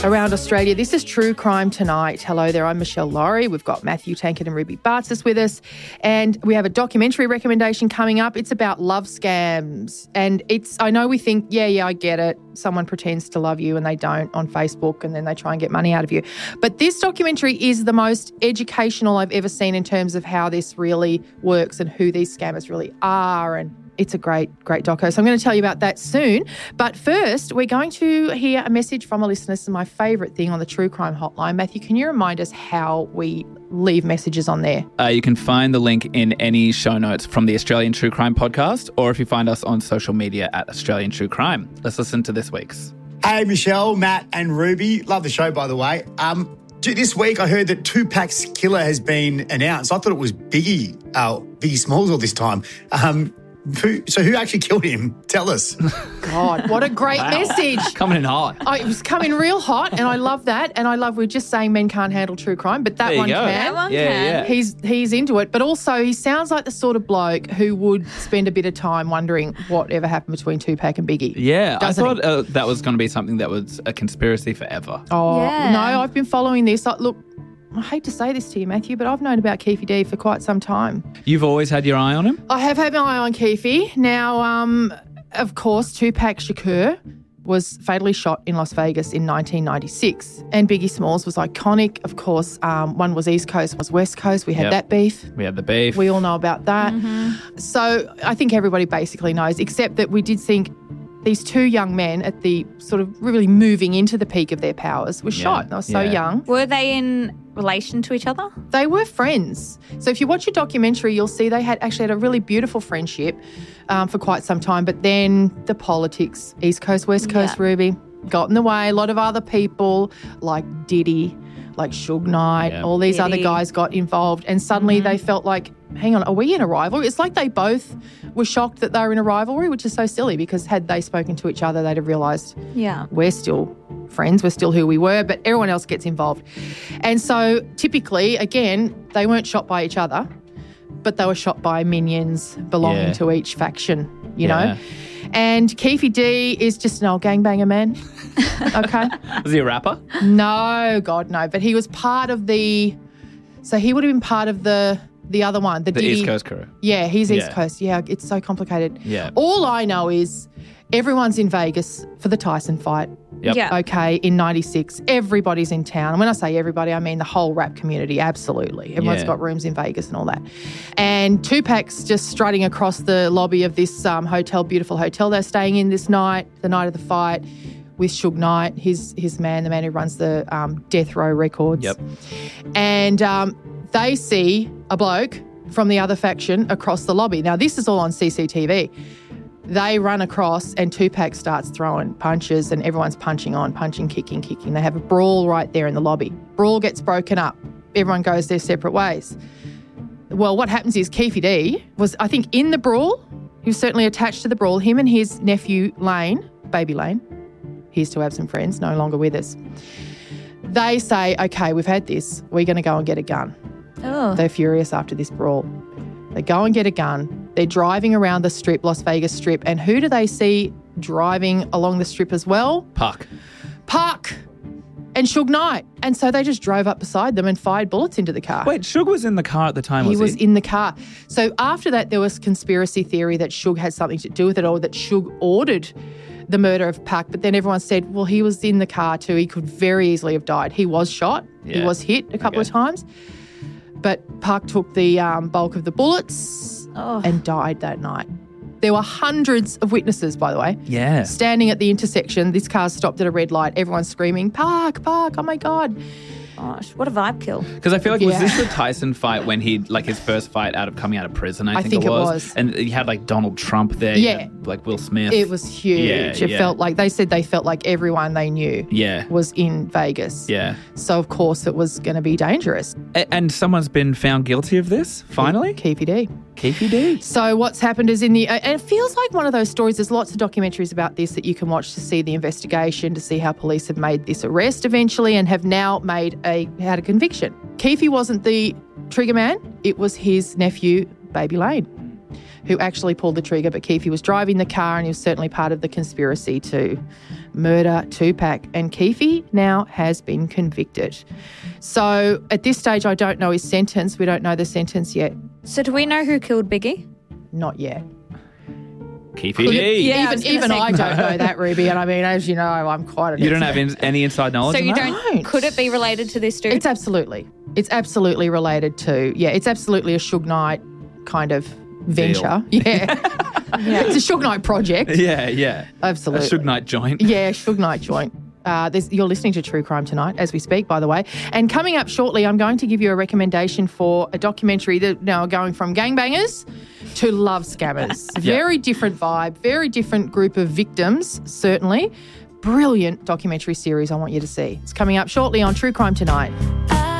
around Australia. This is True Crime Tonight. Hello there, I'm Michelle Laurie. We've got Matthew Tankard and Ruby Bartzis with us. And we have a documentary recommendation coming up. It's about love scams. And I know we think, yeah, I get it. Someone pretends to love you and they don't on Facebook and then they try and get money out of you. But this documentary is the most educational I've ever seen in terms of how this really works and who these scammers really are, and it's a great doco. So I'm going to tell you about that soon. But first, we're going to hear a message from a listener. This is my favourite thing on the True Crime Hotline. Matthew, can you remind us how we leave messages on there? You can find the link in any show notes from the Australian True Crime podcast, or if you find us on social media at Australian True Crime. Let's listen to this week's. Hey, Michelle, Matt and Ruby. Love the show, by the way. This week I heard that Tupac's killer has been announced. I thought it was Biggie Smalls all this time. Who actually killed him? Tell us. God, what a great message. Coming in hot. It was coming real hot, and I love that. And I love, we're just saying men can't handle true crime, but that one can. That one can. He's into it. But also he sounds like the sort of bloke who would spend a bit of time wondering whatever happened between Tupac and Biggie. Yeah, I Doesn't thought that was going to be something that was a conspiracy forever. Oh, Yeah. no, I've been following this. Look, I hate to say this to you, Matthew, but I've known about Keefe D for quite some time. You've always had your eye on him? I have had my eye on Keefe. Now, of course, Tupac Shakur was fatally shot in Las Vegas in 1996. And Biggie Smalls was iconic. Of course, one was East Coast, one was West Coast. We had that beef. We had the beef. We all know about that. Mm-hmm. So I think everybody basically knows, except that we did think these two young men at the sort of really moving into the peak of their powers were shot. They were so young. Were they in relation to each other? They were friends. So if you watch your documentary, you'll see they had a really beautiful friendship for quite some time. But then the politics, East Coast, West Coast, Ruby, got in the way. A lot of other people like Diddy, like Suge Knight, all these other guys got involved. And suddenly they felt like, hang on, are we in a rivalry? It's like they both were shocked that they were in a rivalry, which is so silly because had they spoken to each other, they'd have realised we're still friends, we're still who we were, but everyone else gets involved. And so typically, again, they weren't shot by each other, but they were shot by minions belonging to each faction, you know. And Keefe D is just an old gangbanger man. Okay. Was he a rapper? No, God, no. But he was part of he would have been part of the other one. The East Coast crew. Yeah, he's East Coast. Yeah, it's so complicated. Yeah. All I know is everyone's in Vegas for the Tyson fight. Yep. Yeah. Okay, in 96. Everybody's in town. And when I say everybody, I mean the whole rap community, absolutely. Everyone's got rooms in Vegas and all that. And Tupac's just strutting across the lobby of this beautiful hotel they're staying in this night, the night of the fight, with Suge Knight, his man, the man who runs the Death Row Records. Yep. And they see a bloke from the other faction across the lobby. Now, this is all on CCTV. They run across and Tupac starts throwing punches and everyone's punching, kicking. They have a brawl right there in the lobby. Brawl gets broken up. Everyone goes their separate ways. Well, what happens is Keefe D was, I think, in the brawl. He was certainly attached to the brawl. Him and his nephew, Lane, baby Lane, he used to have some friends, no longer with us. They say, okay, we've had this. We're going to go and get a gun. Oh. They're furious after this brawl. They go and get a gun. They're driving around the Strip, Las Vegas Strip. And who do they see driving along the Strip as well? Pac and Suge Knight. And so they just drove up beside them and fired bullets into the car. Wait, Suge was in the car at the time, He was in the car. So after that, there was conspiracy theory that Suge had something to do with it or that Suge ordered the murder of Pac. But then everyone said, well, he was in the car too. He could very easily have died. He was shot. He was hit a couple of times. But Pac took the bulk of the bullets and died that night. There were hundreds of witnesses, by the way, standing at the intersection. This car stopped at a red light. Everyone's screaming, Pac, oh my God. Gosh, what a vibe kill. Because I feel like, was this the Tyson fight when he, like his first fight coming out of prison, I think it was. And he had like Donald Trump there. Yeah. Like Will Smith. It was huge. It felt like, they felt like everyone they knew was in Vegas. Yeah. So, of course, it was going to be dangerous. And someone's been found guilty of this, finally? Keefe D. Keefe D. So what's happened is and it feels like one of those stories, there's lots of documentaries about this that you can watch to see the investigation, to see how police have made this arrest eventually and have now had a conviction. Keefe wasn't the trigger man, it was his nephew, Baby Lane, who actually pulled the trigger, but Keefe was driving the car and he was certainly part of the conspiracy to murder 2-pack. And Keefe now has been convicted. So at this stage, I don't know his sentence. We don't know the sentence yet. So do we know who killed Biggie? Not yet. Keefe D. Yeah, I was gonna even say- I don't know that, Ruby. And I mean, as you know, I'm quite an You don't expert. have any inside knowledge So on you that? don't. Could it be related to this dude? It's absolutely related to, it's absolutely a Suge Knight kind of venture. Yeah. It's a Suge Knight project. Yeah. Absolutely. A Suge Knight joint. Yeah, Suge Knight joint. You're listening to True Crime Tonight as we speak, by the way. And coming up shortly, I'm going to give you a recommendation for a documentary that now going from gangbangers to love scammers. Very different vibe, very different group of victims, certainly. Brilliant documentary series I want you to see. It's coming up shortly on True Crime Tonight.